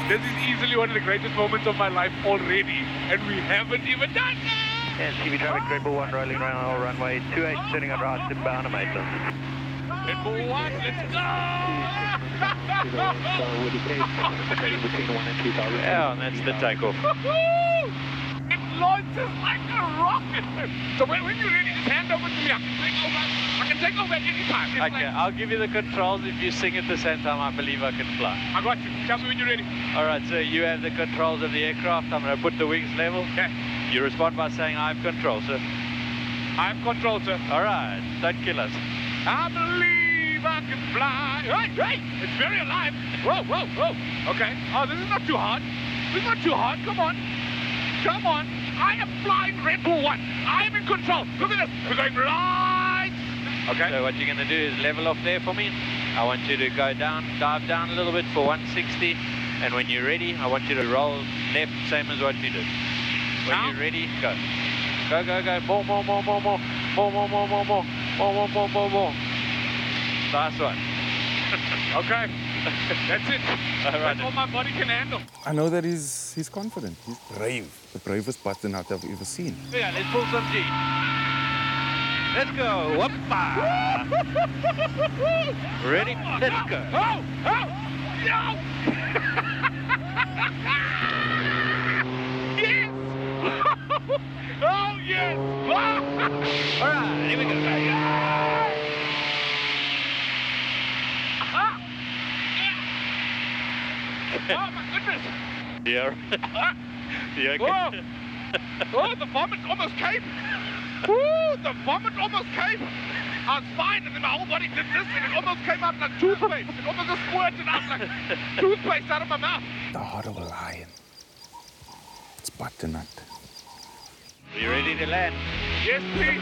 This is easily one of the greatest moments of my life already, and we haven't even done it! And CV traffic, Red Bull 1 rolling around all runway 28, turning on right inbound to Maitland. Red Bull 1, let's go! Yeah, and that's the takeoff. It launches like a rocket! So when you're ready, just hand over to me. I can take over at any time. It's Okay, like, I'll give you the controls. If you sing at the same time, I believe I can fly. I got you. Tell me when you're ready. All right, so you have the controls of the aircraft. I'm going to put the wings level. Okay. You respond by saying, I have control, sir. I have control, sir. All right, don't kill us. I believe I can fly. Hey, it's very alive. Whoa. Okay. Oh, this is not too hard. This is not too hard. Come on. I am flying Red Bull 1. I am in control. Look at this. We're going right. Okay. So what you're going to do is level off there for me. I want you to go down, dive down a little bit for 160. And when you're ready, I want you to roll left, same as what you did. When Now? you're ready, go. Go. More. Nice one. Okay. That's it. All right. That's all my body can handle. I know that he's confident. He's brave. The bravest butternuts I've ever seen. Yeah, let's pull some G. Let's go. Whoppa. Ready? Let's go. Oh! No! Yes! Oh, yes! All right, here we go. Oh, my goodness! Yeah. You okay? Oh, the vomit almost came. Ooh, the vomit almost came. I was fine, and then my whole body did this, and it almost came out like toothpaste. It almost just squirted out like toothpaste out of my mouth. The heart of a lion. It's butternut. Are you ready to land? Yes, please.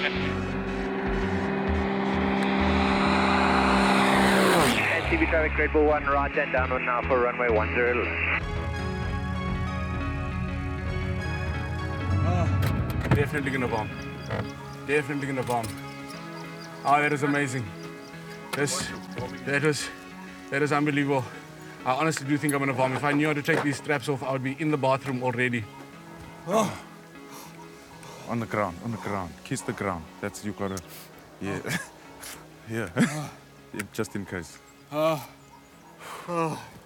And CV traffic, Red Bull 1 right and downwind now for runway 10 left. Definitely gonna bomb. Definitely gonna bomb. Oh, that is amazing. That is unbelievable. I honestly do think I'm gonna bomb. If I knew how to take these straps off, I would be in the bathroom already. On the ground. Kiss the ground. That's you gotta. Yeah. Yeah. Yeah, just in case.